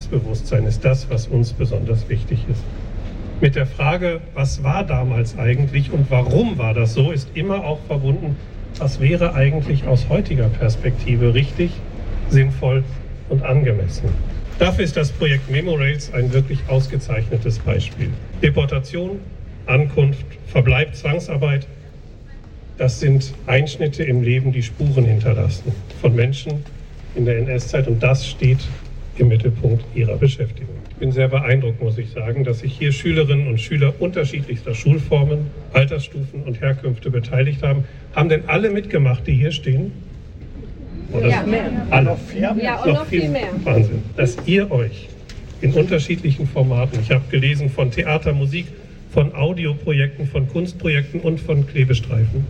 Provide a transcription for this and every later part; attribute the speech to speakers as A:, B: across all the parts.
A: Geschichtsbewusstsein ist das, was uns besonders wichtig ist. Mit der Frage, was war damals eigentlich und warum war das so, ist immer auch verbunden, was wäre eigentlich aus heutiger Perspektive richtig, sinnvoll und angemessen. Dafür ist das Projekt Memorails ein wirklich ausgezeichnetes Beispiel. Deportation, Ankunft, Verbleib, Zwangsarbeit, das sind Einschnitte im Leben, die Spuren hinterlassen von Menschen in der NS-Zeit, und das steht im Mittelpunkt ihrer Beschäftigung. Ich bin sehr beeindruckt, muss ich sagen, dass sich hier Schülerinnen und Schüler unterschiedlichster Schulformen, Altersstufen und Herkünfte beteiligt haben. Haben denn alle mitgemacht, die hier stehen? Oder
B: ja, mehr.
A: Alle?
B: Ja, und noch viel mehr.
A: Wahnsinn. Dass ihr euch in unterschiedlichen Formaten, ich habe gelesen von Theater, Musik, von Audioprojekten, von Kunstprojekten und von Klebestreifen,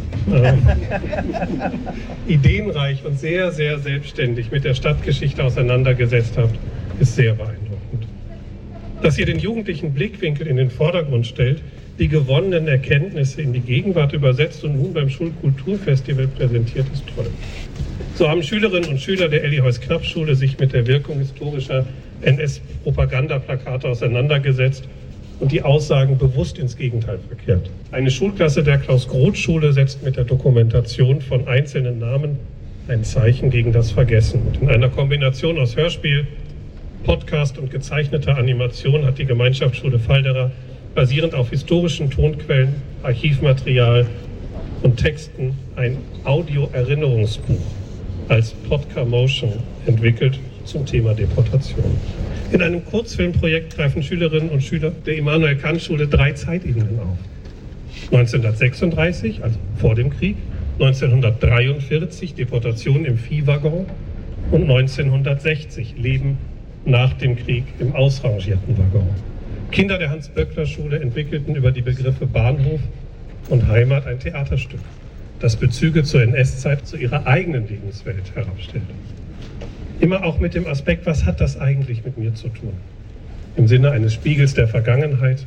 A: ideenreich und sehr, sehr selbstständig mit der Stadtgeschichte auseinandergesetzt habt, ist sehr beeindruckend. Dass ihr den jugendlichen Blickwinkel in den Vordergrund stellt, die gewonnenen Erkenntnisse in die Gegenwart übersetzt und nun beim Schulkulturfestival präsentiert, ist toll. So haben Schülerinnen und Schüler der Elli-Heuss-Knapp-Schule sich mit der Wirkung historischer NS-Propagandaplakate auseinandergesetzt und die Aussagen bewusst ins Gegenteil verkehrt. Eine Schulklasse der Klaus-Groth-Schule setzt mit der Dokumentation von einzelnen Namen ein Zeichen gegen das Vergessen. Und in einer Kombination aus Hörspiel, Podcast und gezeichneter Animation hat die Gemeinschaftsschule Falderer basierend auf historischen Tonquellen, Archivmaterial und Texten ein Audio-Erinnerungsbuch als Podcamotion entwickelt zum Thema Deportation. In einem Kurzfilmprojekt greifen Schülerinnen und Schüler der Immanuel-Kant-Schule 3 Zeitebenen auf. 1936, also vor dem Krieg, 1943, Deportation im Viehwaggon und 1960, Leben nach dem Krieg im ausrangierten Waggon. Kinder der Hans-Böckler-Schule entwickelten über die Begriffe Bahnhof und Heimat ein Theaterstück, das Bezüge zur NS-Zeit zu ihrer eigenen Lebenswelt herabstellt. Immer auch mit dem Aspekt, was hat das eigentlich mit mir zu tun? Im Sinne eines Spiegels der Vergangenheit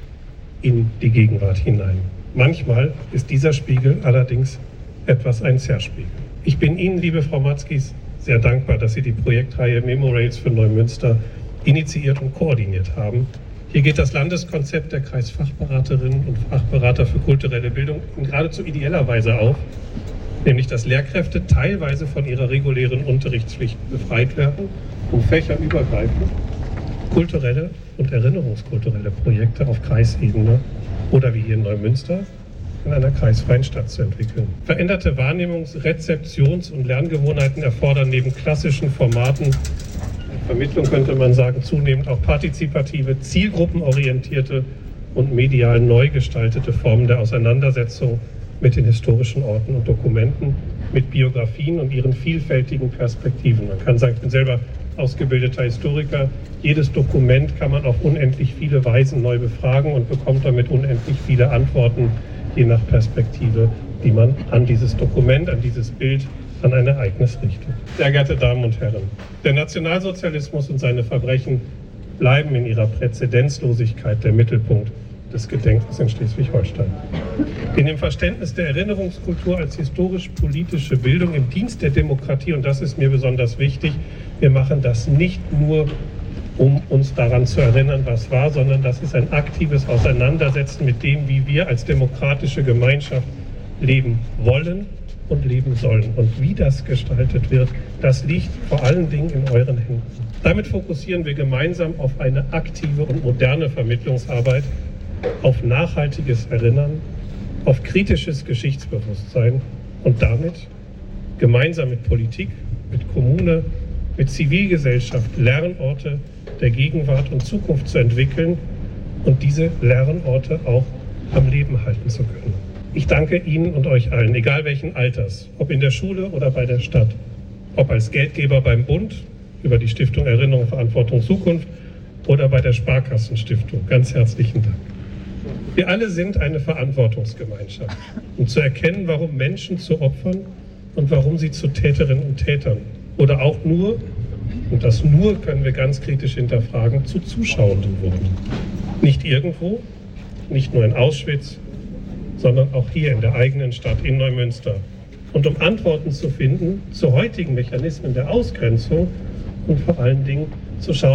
A: in die Gegenwart hinein. Manchmal ist dieser Spiegel allerdings etwas ein Zerspiegel. Ich bin Ihnen, liebe Frau Matzkis, sehr dankbar, dass Sie die Projektreihe Memorails für Neumünster initiiert und koordiniert haben. Hier geht das Landeskonzept der Kreisfachberaterinnen und Fachberater für kulturelle Bildung in geradezu ideeller Weise auf, nämlich dass Lehrkräfte teilweise von ihrer regulären Unterrichtspflicht befreit werden, um fächerübergreifend kulturelle und erinnerungskulturelle Projekte auf Kreisebene oder wie hier in Neumünster in einer kreisfreien Stadt zu entwickeln. Veränderte Wahrnehmungs-, Rezeptions- und Lerngewohnheiten erfordern neben klassischen Formaten Vermittlung, könnte man sagen, zunehmend auch partizipative, zielgruppenorientierte und medial neu gestaltete Formen der Auseinandersetzung mit den historischen Orten und Dokumenten, mit Biografien und ihren vielfältigen Perspektiven. Man kann sagen, ich bin selber ausgebildeter Historiker. Jedes Dokument kann man auf unendlich viele Weisen neu befragen und bekommt damit unendlich viele Antworten, je nach Perspektive, die man an dieses Dokument, an dieses Bild, an ein Ereignis richtet. Sehr geehrte Damen und Herren, der Nationalsozialismus und seine Verbrechen bleiben in ihrer Präzedenzlosigkeit der Mittelpunkt des Gedenkens in Schleswig-Holstein. In dem Verständnis der Erinnerungskultur als historisch-politische Bildung im Dienst der Demokratie, und das ist mir besonders wichtig, wir machen das nicht nur, um uns daran zu erinnern, was war, sondern das ist ein aktives Auseinandersetzen mit dem, wie wir als demokratische Gemeinschaft leben wollen und leben sollen. Und wie das gestaltet wird, das liegt vor allen Dingen in euren Händen. Damit fokussieren wir gemeinsam auf eine aktive und moderne Vermittlungsarbeit, auf nachhaltiges Erinnern, auf kritisches Geschichtsbewusstsein und damit gemeinsam mit Politik, mit Kommune, mit Zivilgesellschaft Lernorte der Gegenwart und Zukunft zu entwickeln und diese Lernorte auch am Leben halten zu können. Ich danke Ihnen und euch allen, egal welchen Alters, ob in der Schule oder bei der Stadt, ob als Geldgeber beim Bund über die Stiftung Erinnerung, Verantwortung, Zukunft oder bei der Sparkassenstiftung. Ganz herzlichen Dank. Wir alle sind eine Verantwortungsgemeinschaft, um zu erkennen, warum Menschen zu Opfern und warum sie zu Täterinnen und Tätern oder auch nur, und das nur können wir ganz kritisch hinterfragen, zu Zuschauenden wurden. Nicht irgendwo, nicht nur in Auschwitz, sondern auch hier in der eigenen Stadt in Neumünster. Und um Antworten zu finden zu heutigen Mechanismen der Ausgrenzung und vor allen Dingen zu schauen,